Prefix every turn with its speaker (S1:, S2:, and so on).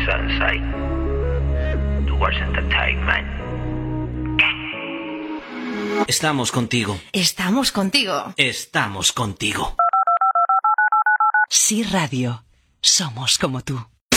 S1: Sensei. Towards Entertainment.
S2: Estamos contigo.
S3: Estamos contigo.
S2: Estamos contigo.
S4: Sí Radio. Somos como tú.